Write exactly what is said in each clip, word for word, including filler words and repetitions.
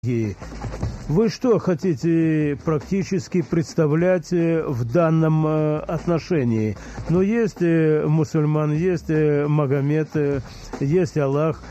Вы что хотите практически представлять в данном отношении? Но есть мусульман, есть Магомед, есть Аллах,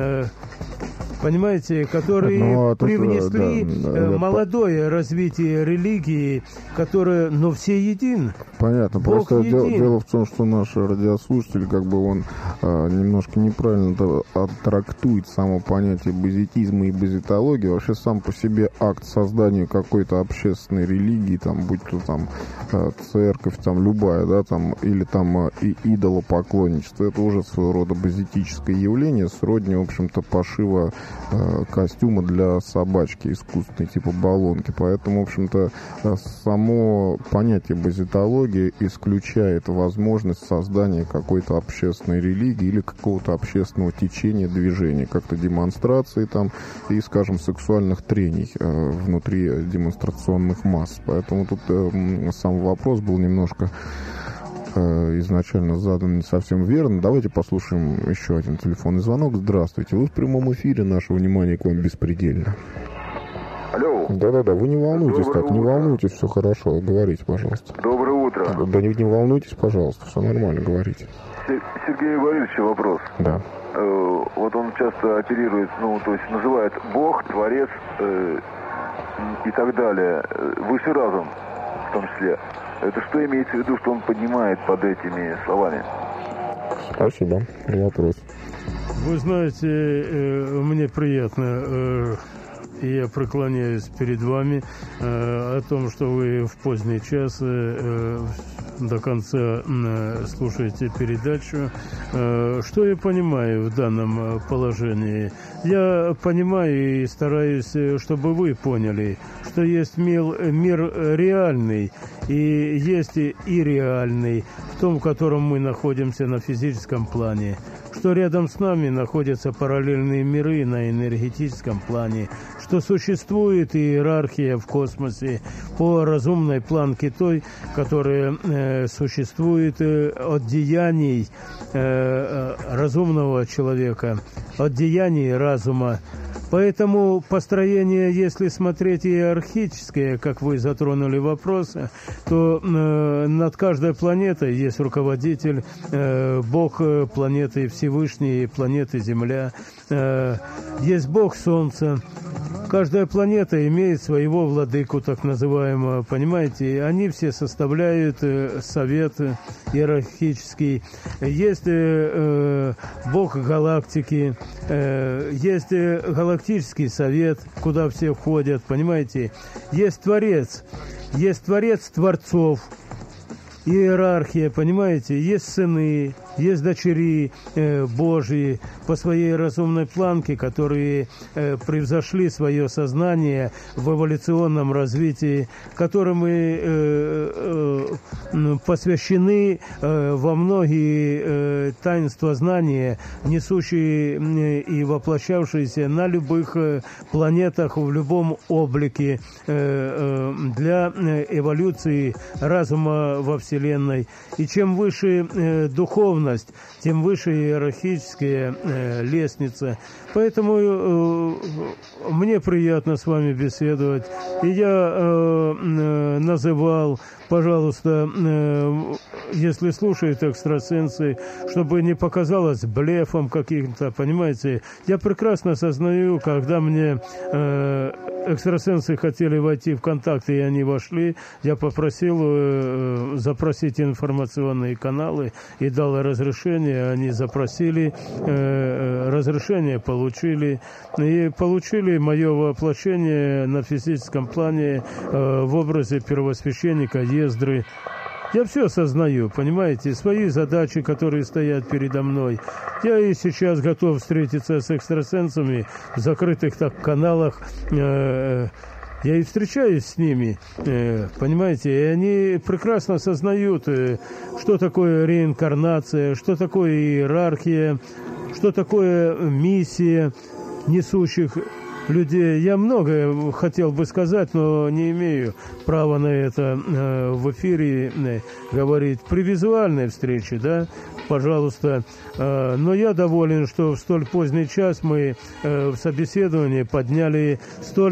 понимаете, которые ну, а привнесли да, да, молодое по... развитие религии, которое, но все един. Понятно. Бог Просто един. Дело, дело в том, что наш радиослушатель, как бы он а, немножко неправильно трактует само понятие базитизма и базитологии. Вообще сам по себе акт создания какой-то общественной религии, там, будь то там церковь, там любая, да, там, или там и идолопоклонничество, это уже своего рода базитическое явление, сродни, в общем-то, пошива костюма для собачки искусственной, типа баллонки. Поэтому, в общем-то, само понятие базитологии исключает возможность создания какой-то общественной религии или какого-то общественного течения, движения, как-то демонстрации там и, скажем, сексуальных трений э, внутри демонстрационных масс. Поэтому тут э, сам вопрос был немножко изначально задан не совсем верно. Давайте послушаем еще один телефонный звонок. Здравствуйте. Вы в прямом эфире. Наше внимание к вам беспредельно. Алло. Да-да-да. Вы не волнуйтесь Доброе так. Не утро. волнуйтесь. Все хорошо. Говорите, пожалуйста. Доброе утро. Да не, не волнуйтесь, пожалуйста. Все нормально. Говорите. Сергей Борисович, вопрос. Да. Э, вот он часто оперирует, ну, то есть называет Бог, Творец э, и так далее. Высший разум в том числе. Это что имеется в виду, что он понимает под этими словами? Спасибо. Вопрос. Вы знаете, мне приятно, и я преклоняюсь перед вами о том, что вы в поздний час до конца слушаете передачу. Что я понимаю в данном положении? Я понимаю и стараюсь, чтобы вы поняли, что есть мир, мир реальный и есть и реальный, в том, в котором мы находимся на физическом плане, что рядом с нами находятся параллельные миры на энергетическом плане, что существует иерархия в космосе по разумной планке той, которая э, существует э, от деяний э, разумного человека, от деяний разума. Поэтому построение, если смотреть иерархическое, как вы затронули вопрос, то э, над каждой планетой есть руководитель, э, Бог планеты Всевышний, планеты Земля, э, есть Бог Солнца. Каждая планета имеет своего владыку, так называемого, понимаете? Они все составляют э, совет иерархический. Есть э, Бог галактики, э, есть э, галактический совет, куда все входят, понимаете? Есть Творец, есть Творец Творцов, иерархия, понимаете? Есть сыны, есть дочери э, Божьи по своей разумной планке, которые э, превзошли свое сознание в эволюционном развитии, которым э, э, э, посвящены э, во многие э, таинства знания, несущие э, и воплощавшиеся на любых э, планетах, в любом облике э, э, для эволюции разума во Вселенной. И чем выше э, духовность, тем выше иерархическая э, лестница. Поэтому э, мне приятно с вами беседовать. И я э, э, называл, пожалуйста, э, если слушают экстрасенсы, чтобы не показалось блефом каким-то, понимаете. Я прекрасно осознаю, когда мне э, экстрасенсы хотели войти в контакт, и они вошли, я попросил э, запросить информационные каналы и дал разрешение, они запросили, э, разрешение получили, и получили мое воплощение на физическом плане э, в образе первосвященника Ездры. Я все осознаю, понимаете, свои задачи, которые стоят передо мной. Я и сейчас готов встретиться с экстрасенсами в закрытых так каналах. Э, я и встречаюсь с ними, э, понимаете, и они прекрасно осознают, э, что такое реинкарнация, что такое иерархия, что такое миссия несущих людей. Я многое хотел бы сказать, но не имею права на это э, в эфире э, говорить. При визуальной встрече, да, пожалуйста. Э, но я доволен, что в столь поздний час мы э, в собеседовании подняли столь